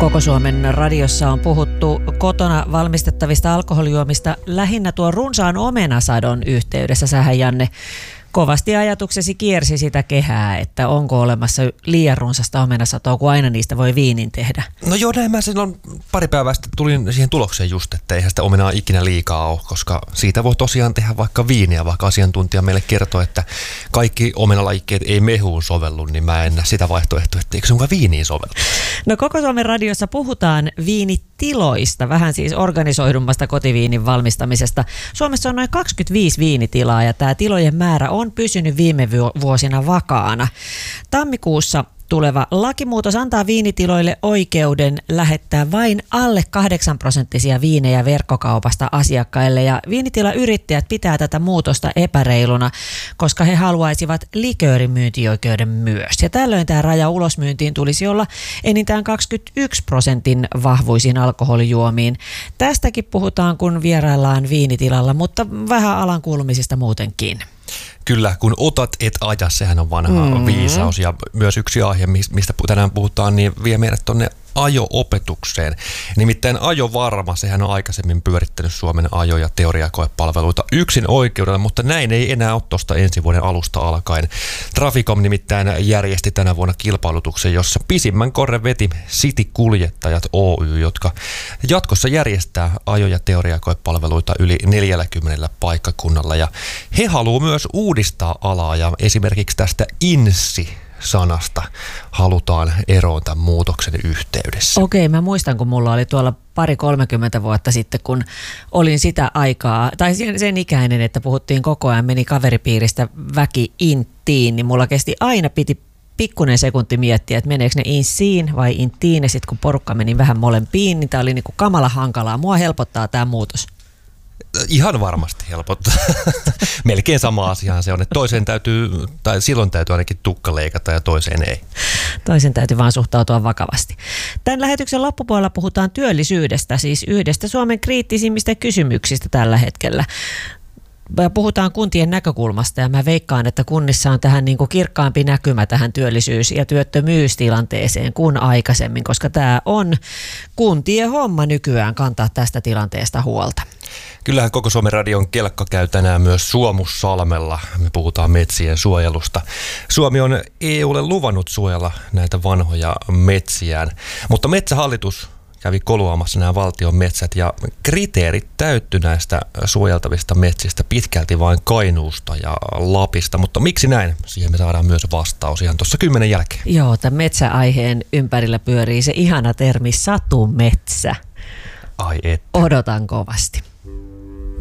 Koko Suomen radiossa on puhuttu kotona valmistettavista alkoholijuomista lähinnä tuon runsaan omenasadon yhteydessä. Sähän, Janne, kovasti ajatuksesi kiersi sitä kehää, että onko olemassa liian runsasta omenasatoa, kun aina niistä voi viinin tehdä. No joo, näin mä silloin pari päivää sitten tulin siihen tulokseen just, että eihän sitä omenaa ikinä liikaa ole, koska siitä voi tosiaan tehdä vaikka viiniä, vaikka asiantuntija meille kertoo, että kaikki omenalajikkeet ei mehuun sovellu, niin mä en näe sitä vaihtoehtoa, että eikö se mukaan viiniin sovellu. No Koko Suomen radiossa puhutaan viinitiloista, vähän siis organisoidummasta kotiviinin valmistamisesta. Suomessa on noin 25 viinitilaa ja tämä tilojen määrä on pysynyt viime vuosina vakaana. Tammikuussa tuleva lakimuutos antaa viinitiloille oikeuden lähettää vain alle 8% viinejä verkkokaupasta asiakkaille, ja viinitilayrittäjät pitää tätä muutosta epäreiluna, koska he haluaisivat liköörimyyntioikeuden myös. Ja tällöin tämä raja ulosmyyntiin tulisi olla enintään 21% vahvuisiin alkoholijuomiin. Tästäkin puhutaan, kun vieraillaan viinitilalla, mutta vähän alan kuulumisista muutenkin. Kyllä, kun otat et aja, sehän on vanha viisaus, ja myös yksi aihe, mistä tänään puhutaan, niin vie meidät tuonne ajo-opetukseen. Nimittäin Ajovarma, sehän on aikaisemmin pyörittänyt Suomen ajo- ja teoriakoepalveluita yksin oikeudella, mutta näin ei enää ole tuosta ensi vuoden alusta alkaen. Traficom nimittäin järjesti tänä vuonna kilpailutuksen, jossa pisimmän korren veti City-kuljettajat Oy, jotka jatkossa järjestää ajo- ja teoriakoepalveluita yli 40 paikkakunnalla. Ja he haluavat myös uudistaa alaa, ja esimerkiksi tästä INSSI-sanasta halutaan eroon tämän muutoksen yhteydessä. Okei, mä muistan, kun mulla oli tuolla 30 vuotta sitten, kun olin sitä aikaa, tai sen ikäinen, että puhuttiin koko ajan, meni kaveripiiristä väki inttiin, niin mulla piti pikkuinen sekunti miettiä, että meneekö ne insiin vai inttiin, ja sitten kun porukka meni vähän molempiin, niin tää oli niinku kamala hankalaa. Mua helpottaa tämä muutos. Ihan varmasti helpottaa. Melkein sama asiahan se on, että toiseen täytyy, tai silloin täytyy ainakin tukka leikata ja toiseen ei. Toisen täytyy vaan suhtautua vakavasti. Tämän lähetyksen loppupuolella puhutaan työllisyydestä, siis yhdestä Suomen kriittisimmistä kysymyksistä tällä hetkellä. Puhutaan kuntien näkökulmasta, ja mä veikkaan, että kunnissa on tähän niin kuin kirkkaampi näkymä tähän työllisyys- ja työttömyystilanteeseen kuin aikaisemmin, koska tämä on kuntien homma nykyään kantaa tästä tilanteesta huolta. Kyllähän Koko Suomen radion kelkka käy tänään myös Suomussalmella. Me puhutaan metsien suojelusta. Suomi on EUlle luvannut suojella näitä vanhoja metsiään, mutta Metsähallitus kävi koluamassa nämä valtion metsät, ja kriteerit täyttyi näistä suojeltavista metsistä pitkälti vain Kainuusta ja Lapista. Mutta miksi näin? Siihen me saadaan myös vastaus ihan tuossa 10 jälkeen. Joo, tämän metsäaiheen ympärillä pyörii se ihana termi satumetsä. Ai että. Odotan kovasti.